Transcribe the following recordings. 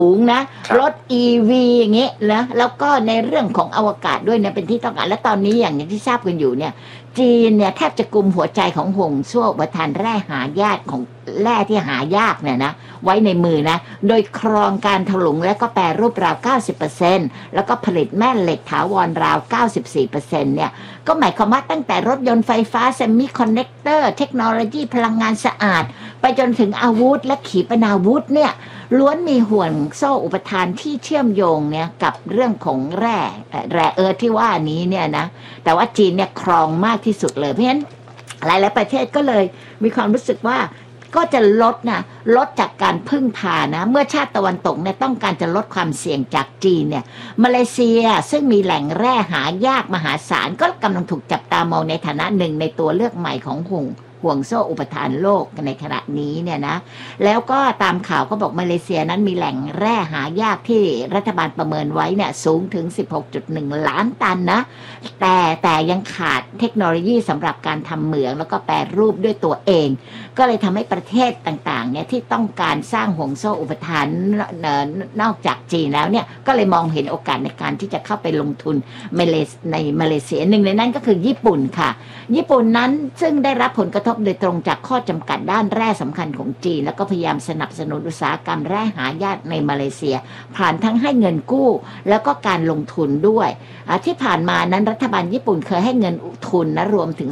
สูงนะรถ EV อย่างเงี้ยนะแล้วก็ในเรื่องของอวกาศด้วยเนี่ยเป็นที่ต้องการและตอนนี้อย่างที่ทราบกันอยู่เนี่ยจีนเนี่ยแทบจะกุมหัวใจของห่วงโซ่อุปทานแร่หายากของแร่ที่หายากเนี่ยนะไว้ในมือนะโดยครองการถลุงและก็แปรรูปราว 90% แล้วก็ผลิตแม่เหล็กถาวรราว 94% เนี่ยก็หมายความว่าตั้งแต่รถยนต์ไฟฟ้าเซมิคอนดักเตอร์เทคโนโลยีพลังงานสะอาดไปจนถึงอาวุธและขีปนาวุธเนี่ยล้วนมีห่วงโซ่อุปทานที่เชื่อมโยงเนี่ยกับเรื่องของแร่เอิร์ธที่ว่านี้เนี่ยนะแต่ว่าจีนเนี่ยครองมากที่สุดเลยเพราะฉะนั้นหลายๆประเทศก็เลยมีความรู้สึกว่าก็จะลดจากการพึ่งพานะเมื่อชาติตะวันตกเนี่ยต้องการจะลดความเสี่ยงจากจีนเนี่ยมาเลเซียซึ่งมีแหล่งแร่หายากมหาศาลก็กำลังถูกจับตามองในฐานะหนึ่งในตัวเลือกใหม่ของห่วงโซ่อุปทานโลกในขณะนี้เนี่ยนะแล้วก็ตามข่าวก็บอกมาเลเซียนั้นมีแหล่งแร่หายากที่รัฐบาลประเมินไว้เนี่ยสูงถึง 16.1 ล้านตันนะแต่ยังขาดเทคโนโลยีสำหรับการทำเหมืองแล้วก็แปรรูปด้วยตัวเองก็เลยทำให้ประเทศต่างๆเนี่ยที่ต้องการสร้างห่วงโซ่อุปทานนอกจากจีนแล้วเนี่ยก็เลยมองเห็นโอกาสในการที่จะเข้าไปลงทุนในมาเลเซียหนึ่งในนั้นก็คือญี่ปุ่นค่ะญี่ปุ่นนั้นซึ่งได้รับผลกระทบโดยตรงจากข้อจำกัดด้านแร่สำคัญของจีนแล้วก็พยายามสนับสนุนอุตสาหกรรมแร่หายากในมาเลเซียผ่านทั้งให้เงินกู้แล้วก็การลงทุนด้วยที่ผ่านมานั้นรัฐบาลญี่ปุ่นเคยให้เงินทุนนะรวมถึง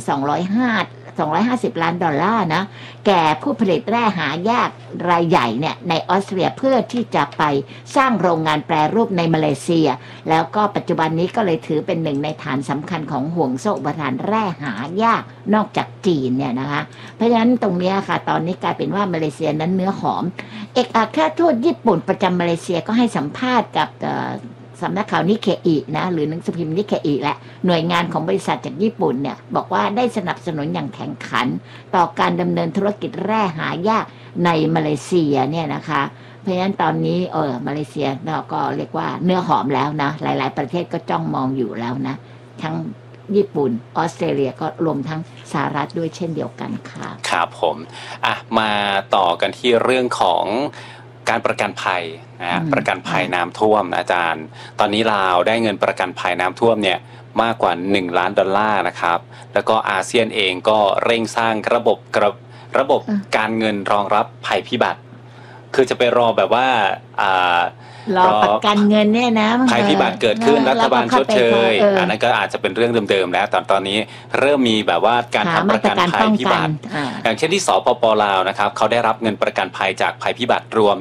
250 ล้านดอลลาร์นะแก่ผู้ผลิตแร่หายากรายใหญ่เนี่ยในออสเตรียเพื่อที่จะไปสร้างโรงงานแปรรูปในมาเลเซียแล้วก็ปัจจุบันนี้ก็เลยถือเป็นหนึ่งในฐานสำคัญของห่วงโซ่อุปทานแร่หายากนอกจากจีนเนี่ยนะคะเพราะฉะนั้นตรงนี้ค่ะตอนนี้กลายเป็นว่ามาเลเซียนั้นเนื้อหอมเอกอัครราชทูตญี่ปุ่นประจำมาเลเซียก็ให้สัมภาษณ์กับสำนักข่าวนิเคอินะหรือหนังสือพิมพ์นิเคอิและหน่วยงานของบริษัทจากญี่ปุ่นเนี่ยบอกว่าได้สนับสนุนอย่างแข่งขันต่อการดำเนินธุรกิจแร่หายากในมาเลเซียเนี่ยนะคะเพราะฉะนั้นตอนนี้มาเลเซียเราก็เรียกว่าเนื้อหอมแล้วนะหลายๆประเทศก็จ้องมองอยู่แล้วนะทั้งญี่ปุ่นออสเตรเลียก็รวมทั้งสหรัฐด้วยเช่นเดียวกันค่ะครับผมมาต่อกันที่เรื่องของการประกันภัยนะประกันภัยน้ำท่วมนะอาจารย์ตอนนี้ลาวได้เงินประกันภัยน้ำท่วมเนี่ยมากกว่า1 ล้านดอลลาร์นะครับแล้วก็อาเซียนเองก็เร่งสร้างระบบการเงินรองรับภัยพิบัติคือจะไปรอแบบว่ารอประกันเงินเนี่ยนะภัยพิบัติเกิดขึ้นรัฐบาลชดเชยอันนั้นก็อาจจะเป็นเรื่องเดิมๆแล้วตอนนี้เริ่มมีแบบว่าการทำประกันภัยพิบัติอย่างเช่นที่สปป.ลาวนะครับเขาได้รับเงินประกันภัยจากภัยพิบัติรวม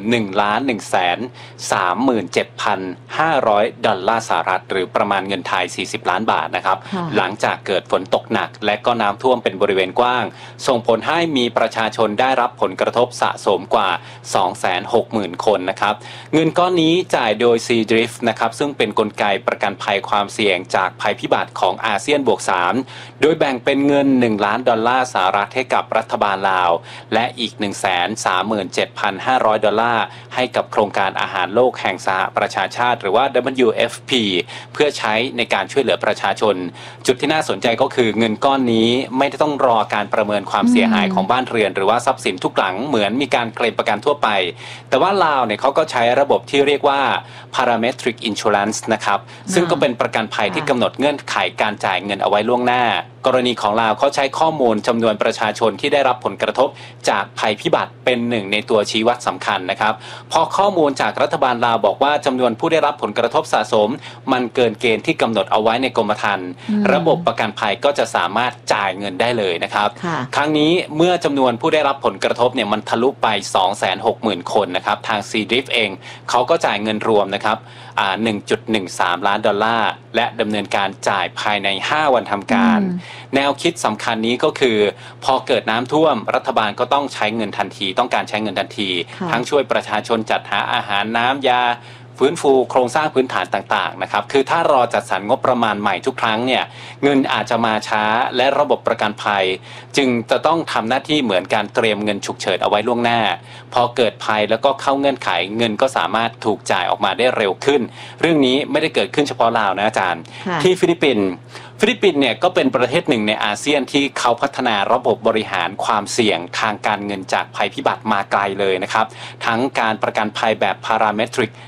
1,137,500 ดอลลาร์สหรัฐหรือประมาณเงินไทย40 ล้านบาทนะครับหลังจากเกิดฝนตกหนักและก็น้ำท่วมเป็นบริเวณกว้างส่งผลให้มีประชาชนได้รับผลกระทบสะสมกว่า 260,000 คนนะครับเงินก้อนนี้จ่ายโดย Seadrift นะครับซึ่งเป็นกลไกประกันภัยความเสี่ยงจากภัยพิบัติของอาเซียนบวก 3โดยแบ่งเป็นเงิน1 ล้านดอลลาร์สหรัฐให้กับรัฐบาลลาวและอีก 137,500 ดอลลาร์ให้กับโครงการอาหารโลกแห่งสหประชาชาติหรือว่า WFP เพื่อใช้ในการช่วยเหลือประชาชนจุดที่น่าสนใจก็คือเงินก้อนนี้ไม่ได้ต้องรอการประเมินความเสียหายของบ้านเรือนหรือว่าทรัพย์สินทุกหลังเหมือนมีการเคลมประกันทั่วไปแต่ว่าลาวเนี่ยเขาก็ใช้ระบบที่เรียกว่า parametric insurance นะครับซึ่งก็เป็นประกันภัยที่กำหนดเงื่อนไขการจ่ายเงินเอาไว้ล่วงหน้ากรณีของลาวเขาใช้ข้อมูลจำนวนประชาชนที่ได้รับผลกระทบจากภัยพิบัติเป็นหนึ่งในตัวชี้วัดสำคัญนะครับพอข้อมูลจากรัฐบาลลาวบอกว่าจำนวนผู้ได้รับผลกระทบสะสมมันเกินเกณฑ์ที่กำหนดเอาไว้ในกรมธรรม์ระบบประกันภัยก็จะสามารถจ่ายเงินได้เลยนะครับครั้งนี้เมื่อจำนวนผู้ได้รับผลกระทบเนี่ยมันทะลุไป 260,000 คนนะครับทาง Seadrift เองเขาก็จ่ายเงินรวมนะครับ1.13 ล้านดอลลาร์และดำเนินการจ่ายภายใน5 วันทำการแนวคิดสำคัญนี้ก็คือพอเกิดน้ำท่วมรัฐบาลก็ต้องใช้เงินทันทีต้องการใช้เงินทันทีทั้งช่วยประชาชนจัดหาอาหารน้ำยาฟื้นฟูโครงสร้างพื้นฐานต่างๆนะครับคือถ้ารอจัดสรรงบประมาณใหม่ทุกครั้งเนี่ยเงินอาจจะมาช้าและระบบประกันภัยจึงจะต้องทำหน้าที่เหมือนการเตรียมเงินฉุกเฉินเอาไว้ล่วงหน้าพอเกิดภัยแล้วก็เข้าเงื่อนไขเงินก็สามารถถูกจ่ายออกมาได้เร็วขึ้นเรื่องนี้ไม่ได้เกิดขึ้นเฉพาะลาวนะอาจารย์ที่ฟิลิปปินส์เนี่ยก็เป็นประเทศหนึ่งในอาเซียนที่เขาพัฒนาระบบบริหารความเสี่ยงทางการเงินจากภัยพิบัติมาไกลเลยนะครับทั้งการประกันภัยแบบพาราเมตริก